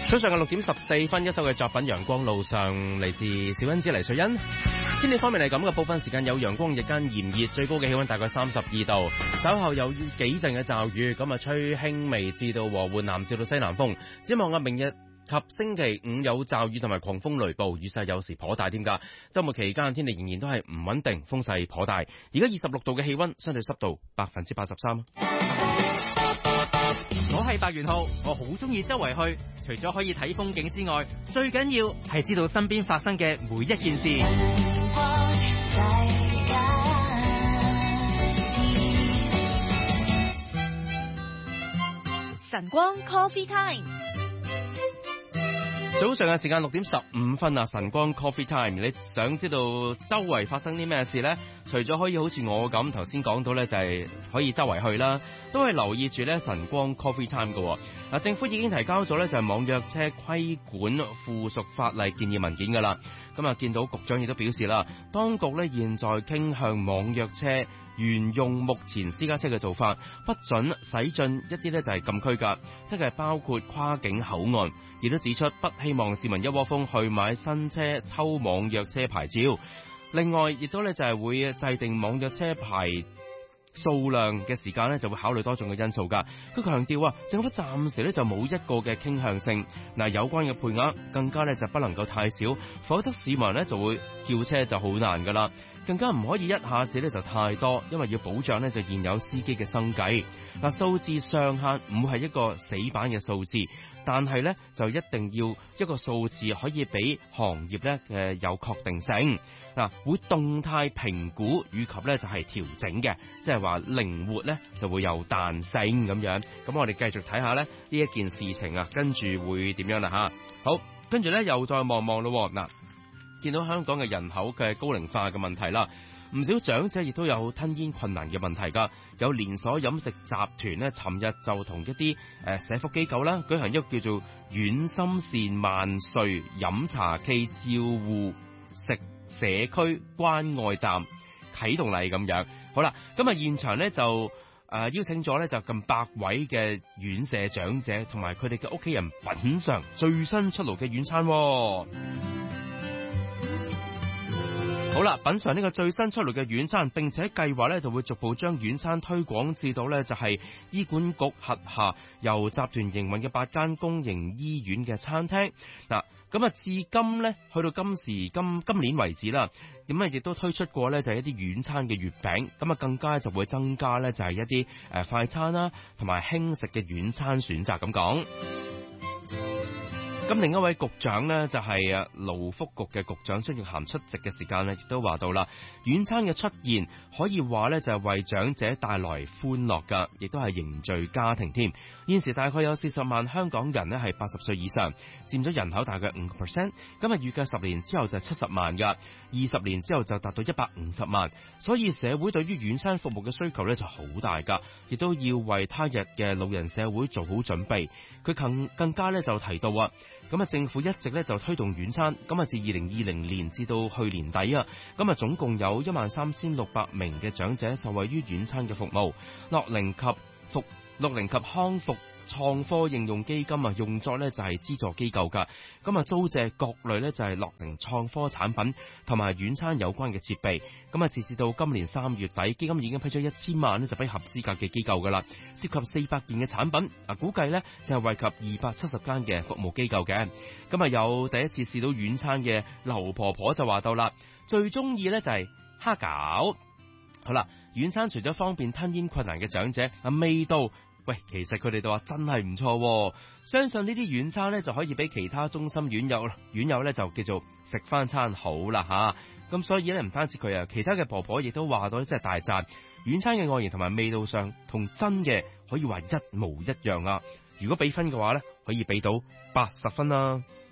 早上嘅6:14，一首嘅作品《陽光路上》嚟自小恩子黎瑞恩。天氣方面係咁嘅，部分時間有陽光，日間炎熱，最高嘅氣溫大概32度。稍後有幾陣嘅驟雨，咁啊吹輕微至到和緩南至到西南風。展望明日及星期五有驟雨同埋狂風雷暴，雨勢有時頗大添㗎。週末期間天氣仍然都係唔穩定，風勢頗大。而家26度嘅氣溫，相對濕度83%。 我係白元浩，我好中意周圍去，除咗可以睇風景之外，最緊要係知道身邊發生嘅每一件事。 晨光 Coffee Time。 早上嘅時間6:15啊，晨光 Coffee Time。你想知道周圍發生啲咩事呢？除咗可以好似我咁頭先講到呢，就係可以周圍去啦，都係留意住呢晨光 Coffee Time 嘅。嗱，政府已經提交咗呢就係網約車規管附屬法例建議文件噶啦。咁啊，見到局長亦都表示啦，當局呢現在傾向網約車沿用目前私家車嘅做法，不准駛進一啲呢就係禁區噶，即係包括跨境口岸。亦都指出不希望市民一窩蜂去買新車抽網約車牌照。另外亦都咧就係會制定網約車牌數量嘅時間咧，就會考慮多種嘅因素噶。佢強調啊，政府暫時咧就冇一個嘅傾向性。嗱，有關嘅配額更加咧就不能夠太少，否則市民咧就會叫車就好難噶啦。更加唔可以一下子咧就太多，因為要保障咧就現有司機嘅生計。嗱，數字上限唔會係一個死板嘅數字，但係咧就一定要一個數字可以俾行業咧有確定性。嗱，會動態評估以及咧就係調整嘅，即係話靈活咧就會有彈性咁樣。咁我哋繼續睇下咧呢一件事情啊，跟住會點樣啦吓？好，跟住咧又再望望咯。嗱，見到香港嘅人口嘅高齡化嘅問題啦，唔少長者亦都有吞嚥困難嘅問題㗎。有連鎖飲食集團咧，尋日就同一啲社福機構啦舉行一個叫做遠心善萬歲飲茶暨照護食社區關愛站啟動禮咁樣。好啦，咁啊現場咧就邀請咗咧就近100位嘅院舍長者同埋佢哋嘅屋企人品嚐最新出爐嘅院餐。好啦，品嚐呢個最新出爐嘅院餐，並且計劃咧就會逐步將院餐推廣至到咧就係醫管局轄下由集團營運嘅8間公營醫院嘅餐廳。嗱，咁啊至今咧去到今年為止啦，咁啊亦都推出過咧就係一啲院餐嘅月餅，咁啊更加就會增加咧就係一啲快餐啦，同埋輕食嘅院餐選擇咁講。咁另一位局長呢，就係勞福局嘅局長孫玉菡出席嘅時間呢，亦都話到啦，院餐嘅出現可以話呢，就係為長者帶來歡樂噶，亦都係凝聚家庭添。現時大概有40萬香港人呢係80歲以上，佔咗人口大概5%。今日預計10年之後就70萬噶，20年之後就達到150萬。所以社會對於院餐服務嘅需求呢就好大噶，亦都要為他日嘅老人社會做好準備。佢更加呢就提到啊。咁啊，政府一直咧就推動院餐，咁啊自2020年至到去年底啊，咁啊總共有13600名嘅長者受惠於院餐嘅服務。樂齡及康復創科應用基金啊，用作咧就係資助機構噶，咁啊租借各類咧就係樂齡創科產品同埋院餐有關嘅設備。咁啊，截至到今年3月底，基金已經批咗1000萬咧就俾合資格嘅機構噶啦，涉及400件嘅產品，估計咧就係惠及270間嘅服務機構嘅。咁啊，有第一次試到院餐嘅劉婆婆就話到啦，最中意咧就係蝦餃。好啦，院餐除咗方便吞嚥困難嘅長者，味道。喂，其實佢哋都話真係唔錯，相信呢啲院餐咧就可以俾其他中心院友咧就叫做食翻餐好啦吓。咁所以咧唔單止佢啊，其他嘅婆婆亦都話到真係大讚院餐嘅外形同埋味道上同真嘅可以話一模一樣啊！如果俾分嘅話咧，可以俾到80分啦。